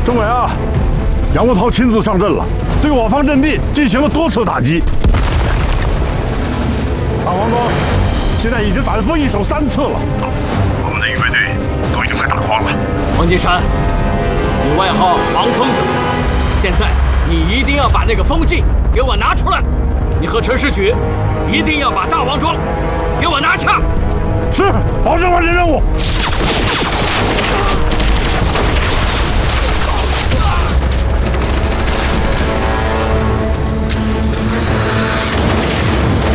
政委啊，杨国焘亲自上阵了，对我方阵地进行了多次打击。大王庄现在已经反复易手3次了， 我们的预备队都已经快打光了。 王金山，你外号王疯子，现在你一定要把那个封禁给我拿出来。你和陈士举一定要把大王庄给我拿下。 是，保证完成任务。